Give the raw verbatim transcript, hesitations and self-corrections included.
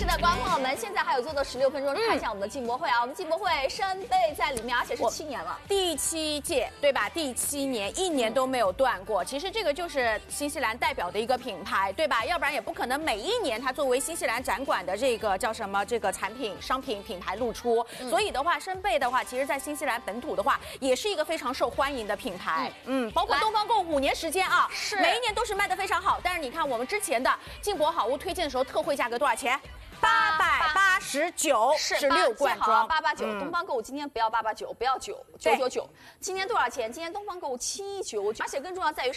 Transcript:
是的，观众朋友们，现在还有做的十六分钟，看一下我们的进博会啊，我们进博会山贝在里面，而且是七年了， 第七届对吧？第七年，一年都没有断过。其实这个就是新西兰代表的一个品牌，对吧？要不然也不可能每一年它作为新西兰展馆的这个叫什么这个产品商品品牌露出。嗯、所以的话，山贝的话，其实在新西兰本土的话，也是一个非常受欢迎的品牌。嗯，嗯包括东方购五年时间啊，是每一年都是卖得非常好。但是你看我们之前的进博好物推荐的时候，特惠价格多少钱？八百八十九是六罐装， 八八九。东方购物今天不要八八九，不要九九九九。今天多少钱？今天东方购物七九九，而且更重要在于。